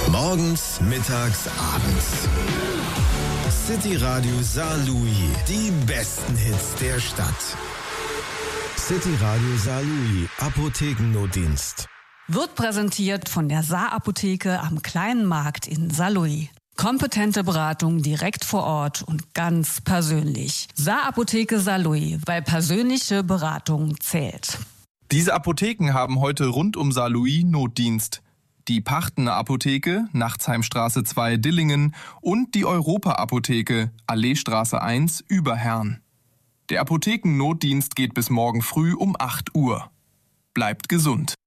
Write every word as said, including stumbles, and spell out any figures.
Morgens, mittags, abends. City Radio Saarlouis. Die besten Hits der Stadt. City Radio Saarlouis. Apothekennotdienst. Wird präsentiert von der Saar-Apotheke am Kleinen Markt in Saarlouis. Kompetente Beratung direkt vor Ort und ganz persönlich. Saar-Apotheke Saarlouis, weil persönliche Beratung zählt. Diese Apotheken haben heute rund um Saarlouis Notdienst. Die Pachtenner Apotheke, Nachtsheimstraße zwei Dillingen und die Europa-Apotheke, Alleestraße eins, Überherrn. Der Apothekennotdienst geht bis morgen früh um acht Uhr. Bleibt gesund.